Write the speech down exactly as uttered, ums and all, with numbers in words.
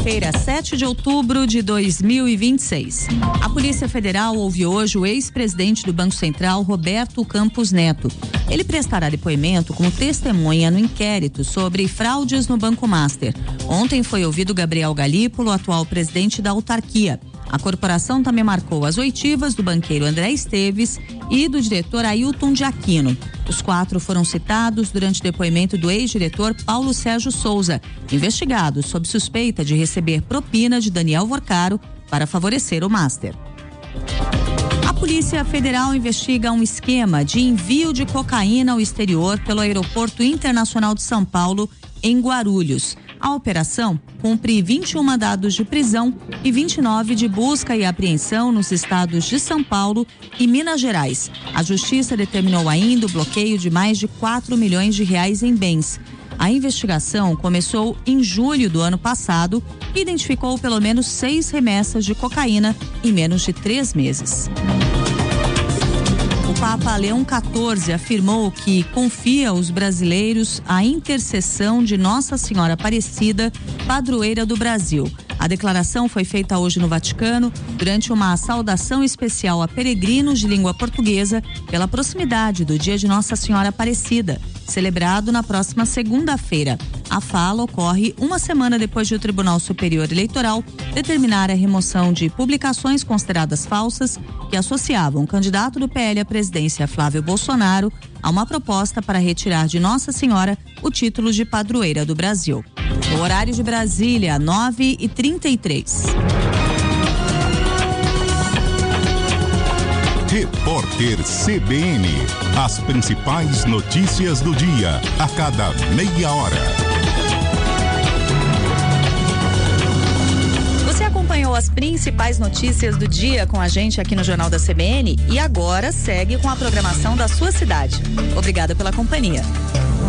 Segunda-feira, sete de outubro de dois mil e vinte e seis. A Polícia Federal ouve hoje o ex-presidente do Banco Central, Roberto Campos Neto. Ele prestará depoimento como testemunha no inquérito sobre fraudes no Banco Master. Ontem foi ouvido Gabriel Galípolo, atual presidente da autarquia. A corporação também marcou as oitivas do banqueiro André Esteves e do diretor Ailton de Aquino. Os quatro foram citados durante o depoimento do ex-diretor Paulo Sérgio Souza, investigado sob suspeita de receber propina de Daniel Vorcaro para favorecer o Master. A Polícia Federal investiga um esquema de envio de cocaína ao exterior pelo Aeroporto Internacional de São Paulo, em Guarulhos. A operação cumpre vinte e um mandados de prisão e vinte e nove de busca e apreensão nos estados de São Paulo e Minas Gerais. A Justiça determinou ainda o bloqueio de mais de quatro milhões de reais em bens. A investigação começou em julho do ano passado e identificou pelo menos seis remessas de cocaína em menos de três meses. O Papa Leão quatorze afirmou que confia aos brasileiros a intercessão de Nossa Senhora Aparecida, padroeira do Brasil. A declaração foi feita hoje no Vaticano durante uma saudação especial a peregrinos de língua portuguesa pela proximidade do Dia de Nossa Senhora Aparecida, celebrado na próxima segunda-feira. A fala ocorre uma semana depois de o Tribunal Superior Eleitoral determinar a remoção de publicações consideradas falsas que associavam o candidato do P L à presidência, Flávio Bolsonaro, a uma proposta para retirar de Nossa Senhora o título de padroeira do Brasil. O horário de Brasília, nove e trinta e três. Repórter C B N. As principais notícias do dia, a cada meia hora. Você acompanhou as principais notícias do dia com a gente aqui no Jornal da C B N e agora segue com a programação da sua cidade. Obrigada pela companhia.